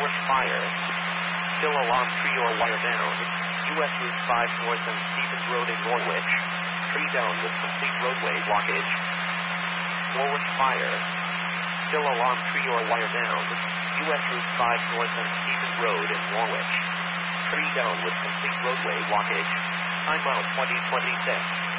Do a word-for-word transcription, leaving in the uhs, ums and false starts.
Forward fire. Still alarm tree or wire down. U S Route five North and Stevens Road in Norwich. Tree down with complete roadway blockage. Forward fire. Still alarm tree or wire down. U S Route five North and Stevens Road in Norwich. Tree down with complete roadway blockage. Time out twenty twenty-six.